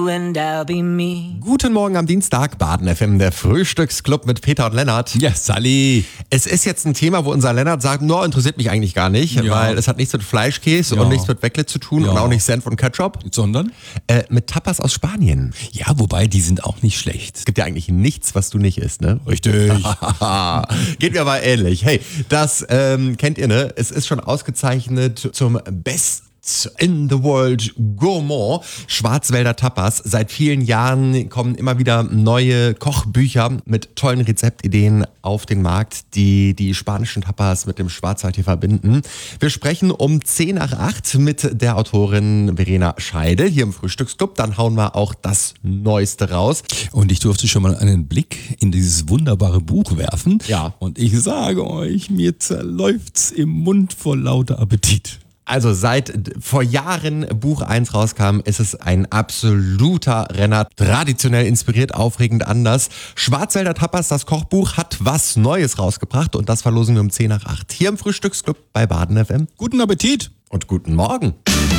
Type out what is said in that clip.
you and I'll be me. Guten Morgen am Dienstag, Baden FM, der Frühstücksclub mit Peter und Lennart. Ja, Sally. Es ist jetzt ein Thema, wo unser Lennart sagt, no, interessiert mich eigentlich gar nicht, weil es hat nichts mit Fleischkäse und nichts mit Weckle zu tun und auch nicht Senf und Ketchup. Sondern? Mit Tapas aus Spanien. Ja, wobei, die sind auch nicht schlecht. Es gibt ja eigentlich nichts, was du nicht isst, ne? Richtig. Geht mir aber ähnlich. Hey, das kennt ihr, ne? Es ist schon ausgezeichnet zum Best in the World Gourmand, Schwarzwälder Tapas. Seit vielen Jahren kommen immer wieder neue Kochbücher mit tollen Rezeptideen auf den Markt, die die spanischen Tapas mit dem Schwarzwald hier verbinden. Wir sprechen um 7:50 mit der Autorin Verena Scheidel hier im Frühstücksclub. Dann hauen wir auch das Neueste raus. Und ich durfte schon mal einen Blick in dieses wunderbare Buch werfen. Ja. Und ich sage euch, mir zerläuft's im Mund vor lauter Appetit. Also seit vor Jahren Buch 1 rauskam, ist es ein absoluter Renner. Traditionell inspiriert, aufregend anders. Schwarzwälder Tapas, das Kochbuch, hat was Neues rausgebracht und das verlosen wir um 7:50 hier im Frühstücksclub bei Baden FM. Guten Appetit. Und guten Morgen.